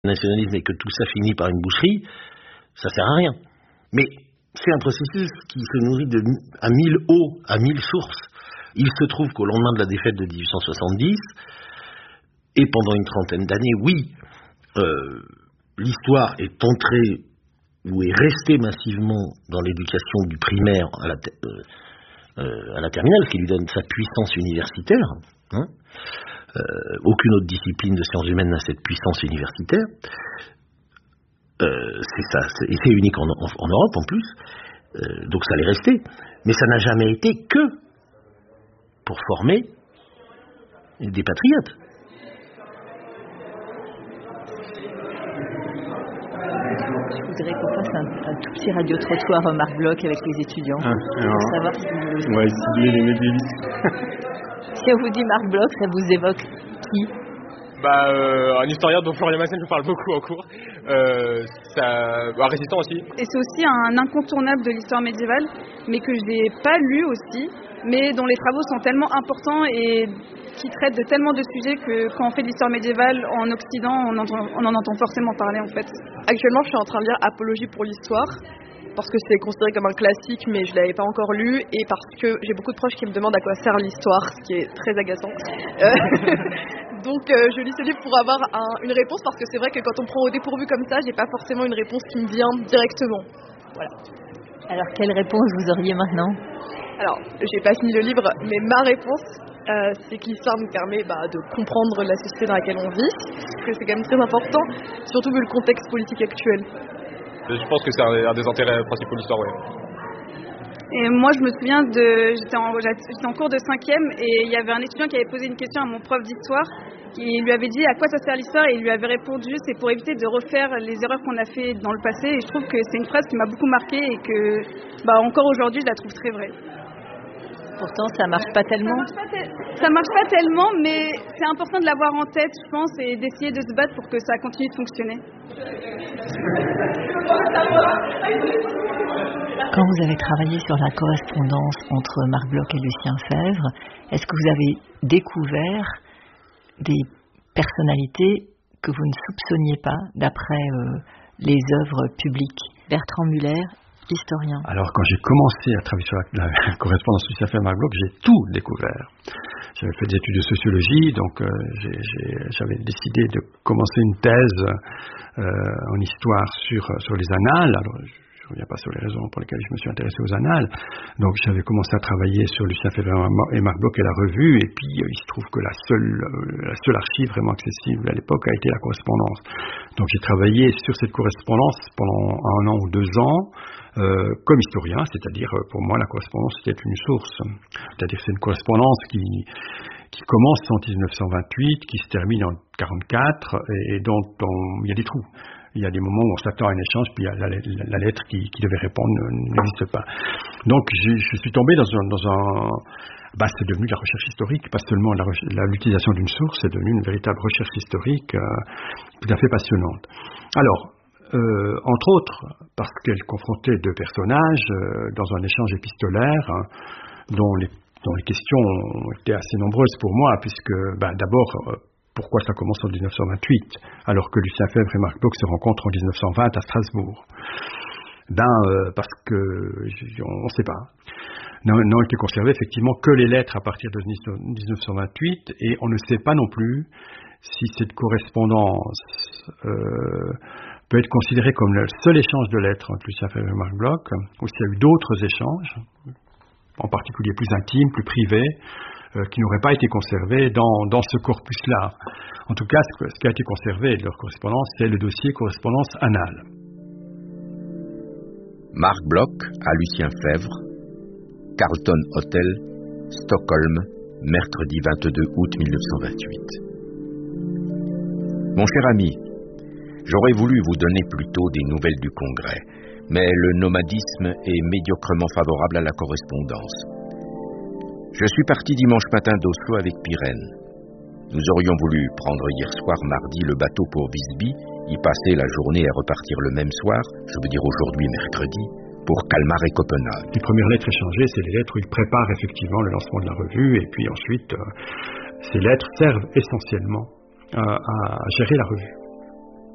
nationalisme et que tout ça finit par une boucherie, ça sert à rien. Mais c'est un processus qui se nourrit à 1000 eaux, à 1000 sources. Il se trouve qu'au lendemain de la défaite de 1870, et pendant une trentaine d'années, oui, l'histoire est entrée ou est restée massivement dans l'éducation du primaire à la terminale, ce qui lui donne sa puissance universitaire. Hein. Aucune autre discipline de sciences humaines n'a cette puissance universitaire. C'est ça, et c'est unique en Europe en plus, donc ça allait rester. Mais ça n'a jamais été que pour former des patriotes. Je voudrais qu'on fasse un tout petit radio-trottoir Marc Bloch avec les étudiants, pour savoir si vous... On va cibler les médiévistes. Si on vous dit Marc Bloch, ça vous évoque qui? Un historien dont Florian Massel, je parle beaucoup en cours. Un résistant aussi. Et c'est aussi un incontournable de l'histoire médiévale, mais que je n'ai pas lu aussi, mais dont les travaux sont tellement importants et qui traitent de tellement de sujets que quand on fait de l'histoire médiévale en Occident, on en entend forcément parler en fait. Actuellement, je suis en train de lire Apologie pour l'histoire, parce que c'est considéré comme un classique, mais je ne l'avais pas encore lu, et parce que j'ai beaucoup de proches qui me demandent à quoi sert l'histoire, ce qui est très agaçant. Donc je lis ce livre pour avoir une réponse, parce que c'est vrai que quand on prend au dépourvu comme ça, j'ai pas forcément une réponse qui me vient directement. Voilà. Alors quelle réponse vous auriez maintenant? Alors, j'ai pas fini le livre, mais ma réponse, c'est que l'histoire nous permet de comprendre la société dans laquelle on vit, parce que c'est quand même très important, surtout vu le contexte politique actuel. Je pense que c'est un des intérêts principaux de l'histoire, oui. Et moi, je me souviens j'étais en cours de 5e et il y avait un étudiant qui avait posé une question à mon prof d'histoire qui lui avait dit à quoi ça sert l'histoire et il lui avait répondu c'est pour éviter de refaire les erreurs qu'on a fait dans le passé. Et je trouve que c'est une phrase qui m'a beaucoup marquée et que encore aujourd'hui, je la trouve très vraie. Pourtant, ça marche pas tellement. Ça marche pas tellement, mais c'est important de l'avoir en tête, je pense, et d'essayer de se battre pour que ça continue de fonctionner. Quand vous avez travaillé sur la correspondance entre Marc Bloch et Lucien Febvre, est-ce que vous avez découvert des personnalités que vous ne soupçonniez pas d'après les œuvres publiques? Bertrand Muller, historien. Alors, quand j'ai commencé à travailler sur la correspondance Lucien Febvre-Marc Bloch, j'ai tout découvert. J'avais fait des études de sociologie, donc j'avais décidé de commencer une thèse en histoire sur les annales. Alors, je ne reviens pas sur les raisons pour lesquelles je me suis intéressé aux annales. Donc, j'avais commencé à travailler sur Lucien Febvre et Marc Bloch et la revue, et puis il se trouve que la seule archive vraiment accessible à l'époque a été la correspondance. Donc, j'ai travaillé sur cette correspondance pendant 1 an ou 2 ans, comme historien, c'est-à-dire pour moi la correspondance c'était une source, c'est-à-dire c'est une correspondance qui commence en 1928, qui se termine en 1944 et dont il y a des trous. Il y a des moments où on s'attend à un échange, puis la lettre qui devait répondre n'existe pas. Donc je suis tombé dans un c'est devenu de la recherche historique, pas seulement l'utilisation d'une source, c'est devenu une véritable recherche historique tout à fait passionnante. Alors, entre autres, parce qu'elle confrontait 2 personnages dans un échange épistolaire dont les questions étaient assez nombreuses pour moi, puisque d'abord, pourquoi ça commence en 1928, alors que Lucien Febvre et Marc Bloch se rencontrent en 1920 à Strasbourg? Parce que on ne sait pas. N'ont été conservées effectivement que les lettres à partir de 1928, et on ne sait pas non plus si cette correspondance peut être considérée comme le seul échange de lettres entre Lucien Febvre et Marc Bloch, ou s'il y a eu d'autres échanges, en particulier plus intimes, plus privés, qui n'auraient pas été conservés dans ce corpus-là. En tout cas, ce qui a été conservé de leur correspondance, c'est le dossier correspondance annale. Marc Bloch à Lucien Febvre, Carlton Hotel, Stockholm, mercredi 22 août 1928. Mon cher ami, j'aurais voulu vous donner plutôt des nouvelles du Congrès, mais le nomadisme est médiocrement favorable à la correspondance. Je suis parti dimanche matin d'Oslo avec Pirenne. Nous aurions voulu prendre hier soir mardi le bateau pour Visby, y passer la journée et repartir le même soir, je veux dire aujourd'hui mercredi, pour Kalmar et Copenhague. Les premières lettres échangées, c'est les lettres où il prépare effectivement le lancement de la revue, et puis ensuite, ces lettres servent essentiellement à gérer la revue.